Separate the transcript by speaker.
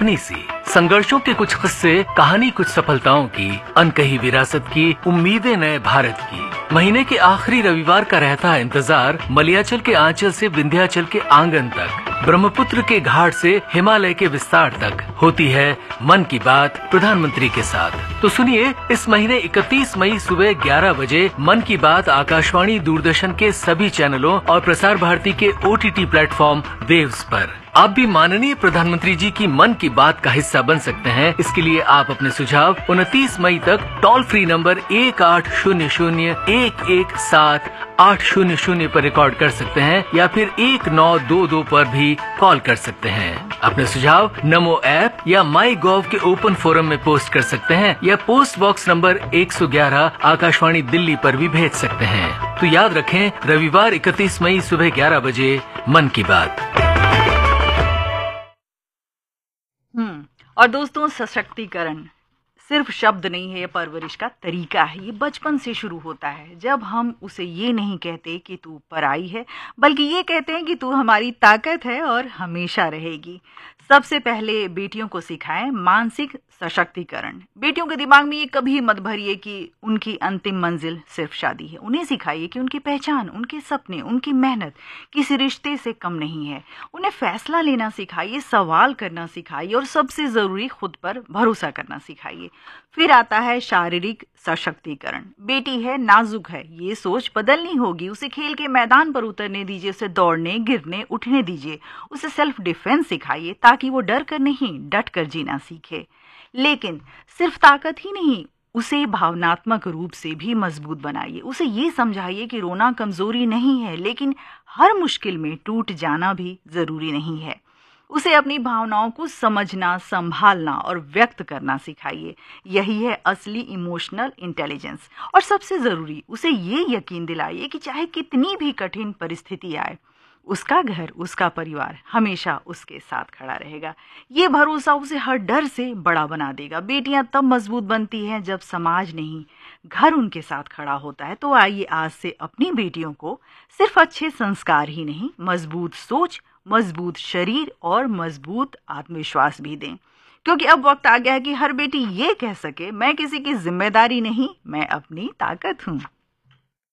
Speaker 1: अपनी सी। संघर्षों के कुछ किस्से, कहानी कुछ सफलताओं की, अनकही विरासत की, उम्मीदें नए भारत की। महीने के आखिरी रविवार का रहता है इंतजार मलयाचल के आंचल से विंध्याचल के आंगन तक, ब्रह्मपुत्र के घाट से हिमालय के विस्तार तक होती है मन की बात प्रधानमंत्री के साथ। तो सुनिए, इस महीने 31 मई सुबह 11 बजे मन की बात आकाशवाणी, दूरदर्शन के सभी चैनलों और प्रसार भारती के OTT प्लेटफॉर्म वेव्स पर। आप भी माननीय प्रधानमंत्री जी की मन की बात का हिस्सा बन सकते हैं। इसके लिए आप अपने सुझाव 29 मई तक टोल फ्री नंबर 1800-117-800 पर रिकॉर्ड कर सकते हैं या फिर 1922 पर भी कॉल कर सकते हैं। अपने सुझाव नमो ऐप या माई गॉव के ओपन फोरम में पोस्ट कर सकते हैं या post box number 111 Akashvani Delhi पर भी भेज सकते हैं। तो याद रखें, रविवार 31 मई सुबह 11 बजे मन की बात।
Speaker 2: और दोस्तों, सशक्तिकरण सिर्फ शब्द नहीं है, ये परवरिश का तरीका है। ये बचपन से शुरू होता है, जब हम उसे ये नहीं कहते कि तू पराई है, बल्कि ये कहते हैं कि तू हमारी ताकत है और हमेशा रहेगी। सबसे पहले बेटियों को सिखाएं मानसिक सशक्तिकरण। बेटियों के दिमाग में ये कभी मत भरिए कि उनकी अंतिम मंजिल सिर्फ शादी है। उन्हें सिखाइए कि उनकी पहचान, उनके सपने, उनकी मेहनत किसी रिश्ते से कम नहीं है। उन्हें फैसला लेना सिखाइए, सवाल करना सिखाइए और सबसे जरूरी खुद पर भरोसा करना सिखाइए। फिर आता है शारीरिक सशक्तिकरण। बेटी है, नाजुक है, ये सोच बदलनी होगी। उसे खेल के मैदान पर उतरने दीजिए, उसे दौड़ने, गिरने, उठने दीजिए। उसे सेल्फ डिफेंस सिखाइए ताकि वो डर कर नहीं, डट कर जीना सीखे। लेकिन सिर्फ ताकत ही नहीं, उसे भावनात्मक रूप से भी मजबूत बनाइए। उसे ये समझाइए कि रोना कमजोरी नहीं है, लेकिन हर मुश्किल में टूट जाना भी जरूरी नहीं है। उसे अपनी भावनाओं को समझना, संभालना और व्यक्त करना सिखाइए। यही है असली इमोशनल इंटेलिजेंस। और सबसे जरूरी, उसे ये यकीन दिलाइए कि चाहे कितनी भी कठिन परिस्थिति आए, उसका घर, उसका परिवार हमेशा उसके साथ खड़ा रहेगा। ये भरोसा उसे हर डर से बड़ा बना देगा। बेटियां तब मजबूत बनती हैं जब समाज नहीं, घर उनके साथ खड़ा होता है। तो आइए आज से अपनी बेटियों को सिर्फ अच्छे संस्कार ही नहीं, मजबूत सोच, मजबूत शरीर और मजबूत आत्मविश्वास भी दें। क्योंकि अब वक्त आ गया है कि हर बेटी ये कह सके, मैं किसी की जिम्मेदारी नहीं, मैं अपनी ताकत हूँ।